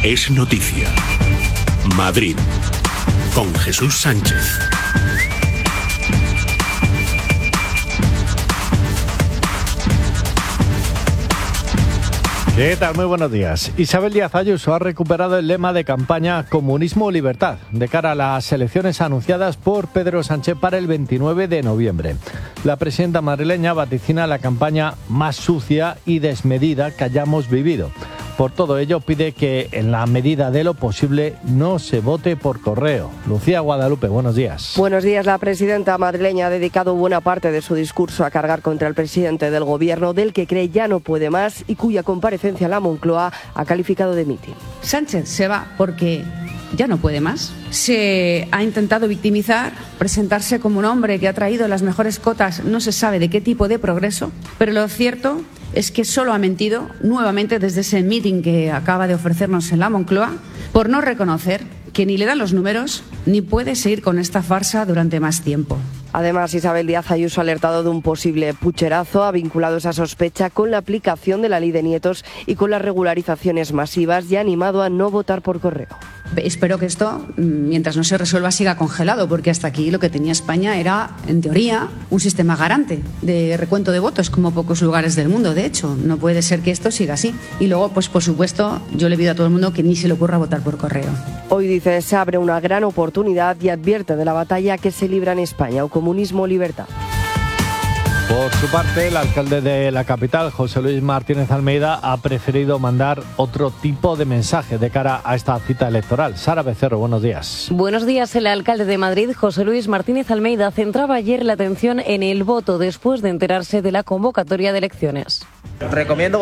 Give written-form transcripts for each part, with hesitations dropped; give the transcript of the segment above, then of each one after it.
es noticia. Madrid, con Jesús Sánchez. ¿Qué tal? Muy buenos días. Isabel Díaz Ayuso ha recuperado el lema de campaña Comunismo o Libertad de cara a las elecciones anunciadas por Pedro Sánchez para el 29 de noviembre. La presidenta madrileña vaticina la campaña más sucia y desmedida que hayamos vivido. Por todo ello, pide que, en la medida de lo posible, no se vote por correo. Lucía Guadalupe, buenos días. Buenos días. La presidenta madrileña ha dedicado buena parte de su discurso a cargar contra el presidente del Gobierno, del que cree ya no puede más y cuya comparecencia en la Moncloa ha calificado de mitin. Sánchez se va porque ya no puede más. Se ha intentado victimizar, presentarse como un hombre que ha traído las mejores cotas, no se sabe de qué tipo de progreso, pero lo cierto es que solo ha mentido nuevamente desde ese mitin que acaba de ofrecernos en la Moncloa por no reconocer que ni le dan los números ni puede seguir con esta farsa durante más tiempo. Además, Isabel Díaz Ayuso ha alertado de un posible pucherazo, ha vinculado esa sospecha con la aplicación de la ley de nietos y con las regularizaciones masivas y ha animado a no votar por correo. Espero que esto, mientras no se resuelva, siga congelado, porque hasta aquí lo que tenía España era, en teoría, un sistema garante de recuento de votos, como pocos lugares del mundo. De hecho, no puede ser que esto siga así. Y luego, pues por supuesto, yo le pido a todo el mundo que ni se le ocurra votar por correo. Hoy, dice, se abre una gran oportunidad y advierte de la batalla que se libra en España, o comunismo o libertad. Por su parte, el alcalde de la capital, José Luis Martínez Almeida, ha preferido mandar otro tipo de mensaje de cara a esta cita electoral. Sara Becerro, buenos días. Buenos días. El alcalde de Madrid, José Luis Martínez Almeida, centraba ayer la atención en el voto después de enterarse de la convocatoria de elecciones. Recomiendo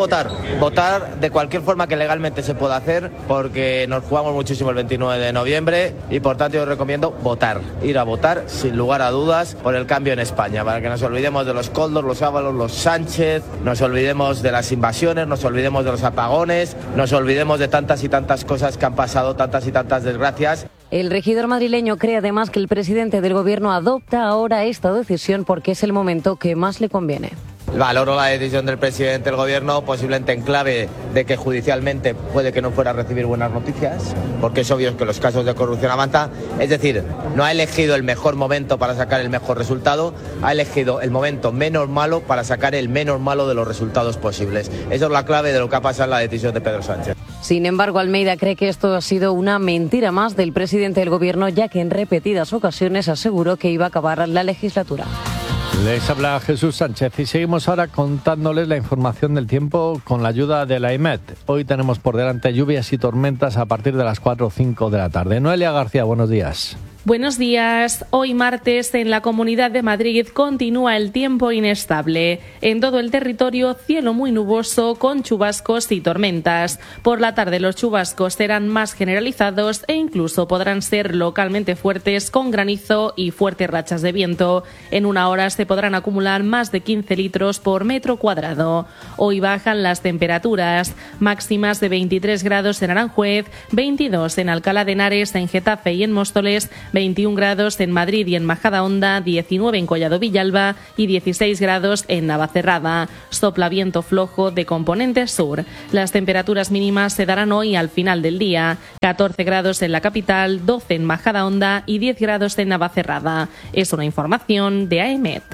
votar de cualquier forma que legalmente se pueda hacer, porque nos jugamos muchísimo el 29 de noviembre y por tanto yo recomiendo votar, ir a votar sin lugar a dudas por el cambio en España, para que nos olvidemos de los Koldos, los Ábalos, los Sánchez, nos olvidemos de las invasiones, nos olvidemos de los apagones, nos olvidemos de tantas y tantas cosas que han pasado, tantas y tantas desgracias. El regidor madrileño cree además que el presidente del Gobierno adopta ahora esta decisión porque es el momento que más le conviene. Valoro la decisión del presidente del Gobierno, posiblemente en clave de que judicialmente puede que no fuera a recibir buenas noticias, porque es obvio que los casos de corrupción avanzan. Es decir, no ha elegido el mejor momento para sacar el mejor resultado, ha elegido el momento menos malo para sacar el menos malo de los resultados posibles. Esa es la clave de lo que ha pasado en la decisión de Pedro Sánchez. Sin embargo, Almeida cree que esto ha sido una mentira más del presidente del Gobierno, ya que en repetidas ocasiones aseguró que iba a acabar la legislatura. Les habla Jesús Sánchez y seguimos ahora contándoles la información del tiempo con la ayuda de la EMET. Hoy tenemos por delante lluvias y tormentas a partir de las 4 o 5 de la tarde. Noelia García, buenos días. Buenos días. Hoy martes en la Comunidad de Madrid continúa el tiempo inestable. En todo el territorio cielo muy nuboso con chubascos y tormentas. Por la tarde los chubascos serán más generalizados e incluso podrán ser localmente fuertes con granizo y fuertes rachas de viento. En una hora se podrán acumular más de 15 litros por metro cuadrado. Hoy bajan las temperaturas, máximas de 23 grados en Aranjuez, 22 en Alcalá de Henares, en Getafe y en Móstoles, 21 grados en Madrid y en Majadahonda, 19 en Collado Villalba y 16 grados en Navacerrada. Sopla viento flojo de componente sur. Las temperaturas mínimas se darán hoy al final del día. 14 grados en la capital, 12 en Majadahonda y 10 grados en Navacerrada. Es una información de AEMET.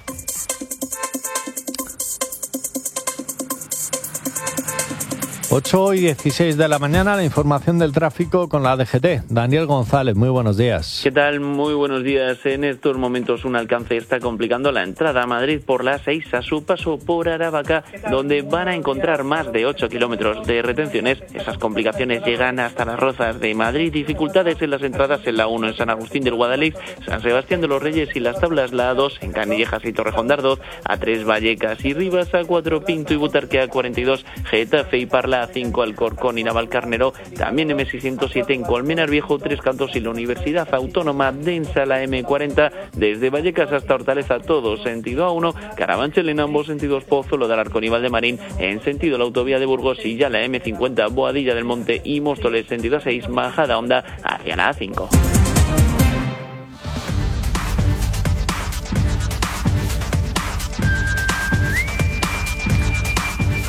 Ocho y 16 de la mañana, la información del tráfico con la DGT. Daniel González, muy buenos días. ¿Qué tal? Muy buenos días. En estos momentos un alcance está complicando la entrada a Madrid por la 6 a su paso por Aravaca, donde van a encontrar más de 8 kilómetros de retenciones. Esas complicaciones llegan hasta las Rozas de Madrid. Dificultades en las entradas en la 1 en San Agustín del Guadalix, San Sebastián de los Reyes y Las Tablas, la A2 en Canillejas y Torrejón de Ardoz, A3 Vallecas y Rivas, A4 Pinto y Butarque, A42 Getafe y Parla, A5 Alcorcón y Navalcarnero, también M607 en Colmenar Viejo, Tres Cantos y la Universidad Autónoma de Ensa, la M40 desde Vallecas hasta Hortaleza, todo sentido A1, Carabanchel en ambos sentidos, Pozuelo de Alarcón y Valdemarín en sentido la autovía de Burgos y ya la M50 Boadilla del Monte y Móstoles sentido A6 Majadahonda hacia la A5.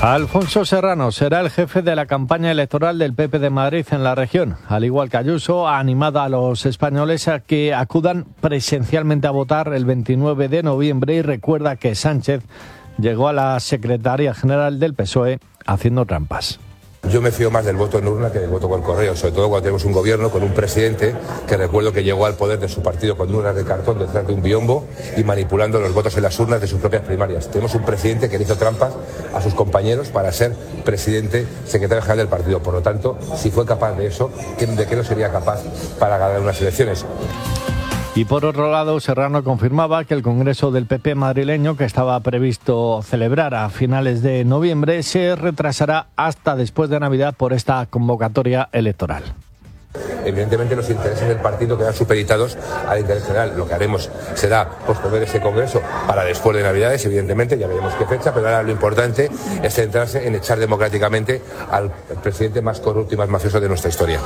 Alfonso Serrano será el jefe de la campaña electoral del PP de Madrid en la región. Al igual que Ayuso, ha animado a los españoles a que acudan presencialmente a votar el 29 de noviembre y recuerda que Sánchez llegó a la Secretaría General del PSOE haciendo trampas. Yo me fío más del voto en urna que del voto por correo, sobre todo cuando tenemos un gobierno con un presidente que recuerdo que llegó al poder de su partido con urnas de cartón detrás de un biombo y manipulando los votos en las urnas de sus propias primarias. Tenemos un presidente que le hizo trampas a sus compañeros para ser presidente, secretario general del partido. Por lo tanto, si fue capaz de eso, ¿de qué no sería capaz para ganar unas elecciones? Y por otro lado, Serrano confirmaba que el Congreso del PP madrileño, que estaba previsto celebrar a finales de noviembre, se retrasará hasta después de Navidad por esta convocatoria electoral. Evidentemente los intereses del partido quedan supeditados al interés general. Lo que haremos será posponer ese congreso para después de Navidades, evidentemente, ya veremos qué fecha, pero ahora lo importante es centrarse en echar democráticamente al presidente más corrupto y más mafioso de nuestra historia.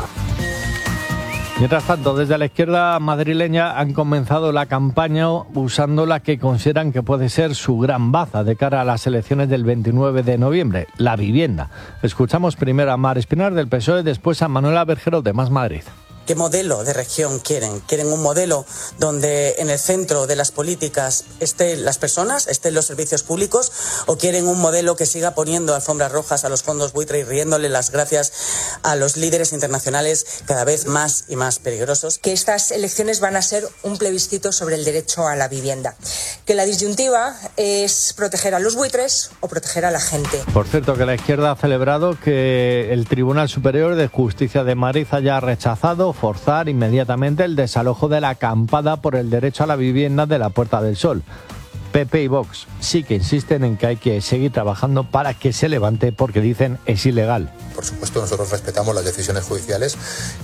Mientras tanto, desde la izquierda madrileña han comenzado la campaña usando la que consideran que puede ser su gran baza de cara a las elecciones del 29 de noviembre, la vivienda. Escuchamos primero a Mar Espinar del PSOE, después a Manuela Berjero de Más Madrid. ¿Qué modelo de región quieren? ¿Quieren un modelo donde en el centro de las políticas estén las personas, estén los servicios públicos? ¿O quieren un modelo que siga poniendo alfombras rojas a los fondos buitre y riéndole las gracias a los líderes internacionales cada vez más y más peligrosos? Que estas elecciones van a ser un plebiscito sobre el derecho a la vivienda. Que la disyuntiva es proteger a los buitres o proteger a la gente. Por cierto, que la izquierda ha celebrado que el Tribunal Superior de Justicia de Madrid haya rechazado forzar inmediatamente el desalojo de la acampada por el derecho a la vivienda de la Puerta del Sol. PP y Vox sí que insisten en que hay que seguir trabajando para que se levante porque dicen es ilegal. Por supuesto, nosotros respetamos las decisiones judiciales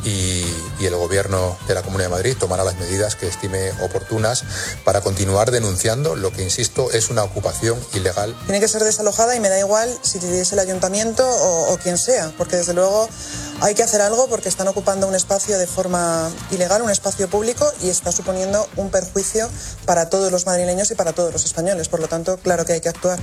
y el Gobierno de la Comunidad de Madrid tomará las medidas que estime oportunas para continuar denunciando lo que, insisto, es una ocupación ilegal. Tiene que ser desalojada y me da igual si es el ayuntamiento o quien sea, porque desde luego hay que hacer algo porque están ocupando un espacio de forma ilegal, un espacio público, y está suponiendo un perjuicio para todos los madrileños y para todos los españoles. Por lo tanto, claro que hay que actuar.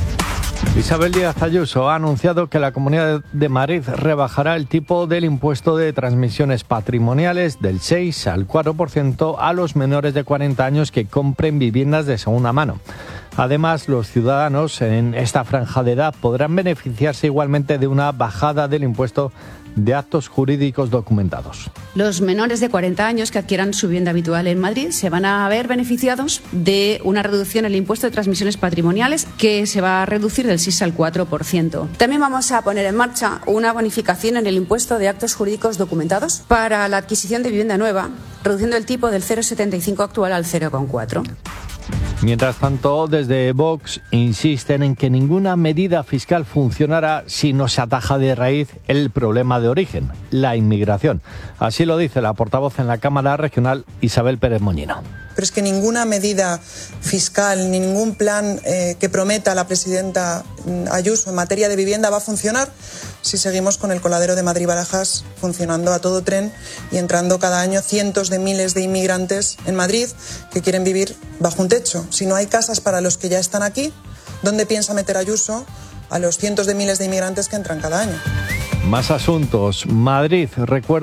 Isabel Díaz Ayuso ha anunciado que la Comunidad de Madrid rebajará el tipo del impuesto de transmisiones patrimoniales del 6 al 4% a los menores de 40 años que compren viviendas de segunda mano. Además, los ciudadanos en esta franja de edad podrán beneficiarse igualmente de una bajada del impuesto de actos jurídicos documentados. Los menores de 40 años que adquieran su vivienda habitual en Madrid se van a ver beneficiados de una reducción en el impuesto de transmisiones patrimoniales que se va a reducir del 6 al 4%. También vamos a poner en marcha una bonificación en el impuesto de actos jurídicos documentados para la adquisición de vivienda nueva, reduciendo el tipo del 0,75 actual al 0,4. Mientras tanto, desde Vox insisten en que ninguna medida fiscal funcionará si no se ataja de raíz el problema de origen, la inmigración. Así lo dice la portavoz en la Cámara Regional, Isabel Pérez Moñino. Pero es que ninguna medida fiscal ni ningún plan que prometa la presidenta Ayuso en materia de vivienda va a funcionar si seguimos con el coladero de Madrid-Barajas funcionando a todo tren y entrando cada año cientos de miles de inmigrantes en Madrid que quieren vivir bajo un techo. Si no hay casas para los que ya están aquí, ¿dónde piensa meter Ayuso a los cientos de miles de inmigrantes que entran cada año? Más asuntos. Madrid recuerda